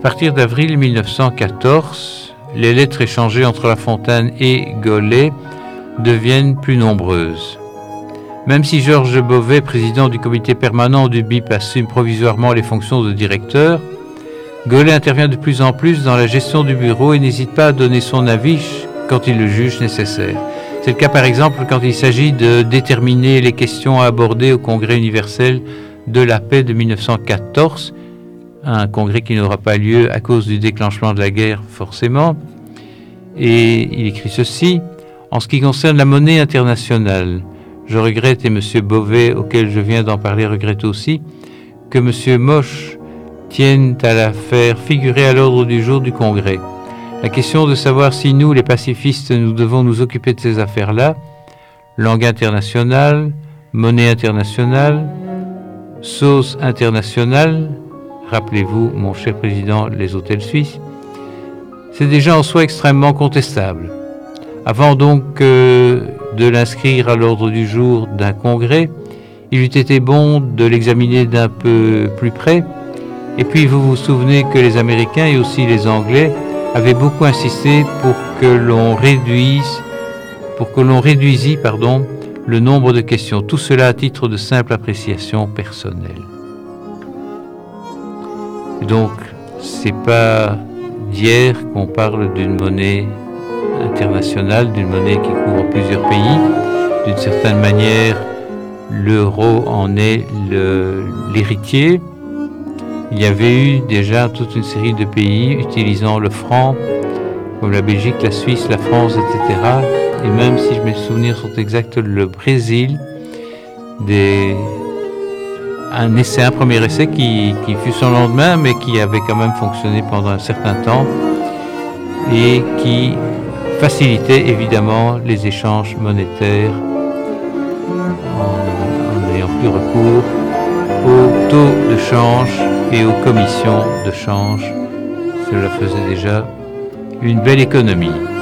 partir d'avril 1914, les lettres échangées entre La Fontaine et Gaulet deviennent plus nombreuses. Même si Georges Beauvais, président du comité permanent du BIP, assume provisoirement les fonctions de directeur, Gaulet intervient de plus en plus dans la gestion du bureau et n'hésite pas à donner son avis quand il le juge nécessaire. C'est le cas par exemple quand il s'agit de déterminer les questions à aborder au Congrès universel de la paix de 1914, un congrès qui n'aura pas lieu à cause du déclenchement de la guerre forcément. Et il écrit ceci: en ce qui concerne la monnaie internationale, je regrette, et M. Beauvais, auquel je viens d'en parler, regrette aussi, que M. Moche tienne à la faire figurer à l'ordre du jour du Congrès. La question de savoir si nous, les pacifistes, nous devons nous occuper de ces affaires-là, langue internationale, monnaie internationale, sauce internationale, rappelez-vous, mon cher président, les hôtels suisses, c'est déjà en soi extrêmement contestable. Avant donc de l'inscrire à l'ordre du jour d'un congrès, il eût été bon de l'examiner d'un peu plus près. Et puis vous vous souvenez que les Américains et aussi les Anglais avaient beaucoup insisté pour que l'on réduisit le nombre de questions. Tout cela à titre de simple appréciation personnelle. Et donc, c'est pas d'hier qu'on parle d'une monnaie internationale, d'une monnaie qui couvre plusieurs pays. D'une certaine manière, l'euro en est l'héritier. Il y avait eu déjà toute une série de pays utilisant le franc, comme la Belgique, la Suisse, la France, etc. Et même si mes souvenirs sont exacts, le Brésil, un premier essai qui fut son lendemain, mais qui avait quand même fonctionné pendant un certain temps et qui facilitait évidemment les échanges monétaires en n'ayant plus recours aux taux de change et aux commissions de change. Cela faisait déjà une belle économie.